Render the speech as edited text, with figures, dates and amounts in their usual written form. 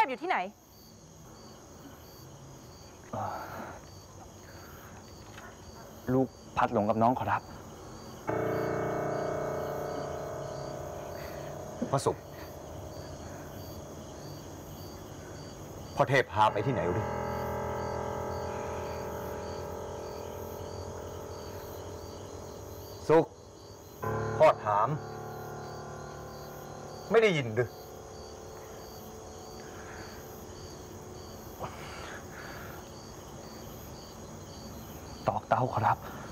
พอยู่ที่ไหนลูกพัดหลงกับน้องขอรับพระสุขพ่อเทพพาไปที่ไหนดิสุขพ่อถามไม่ได้ยินหรือตอกเต้าขอรับ